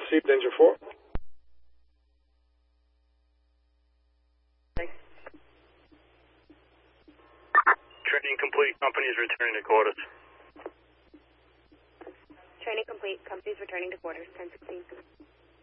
received, Danger 4. Training complete. Company is returning to quarters. Training complete. Company is returning to quarters. 1016.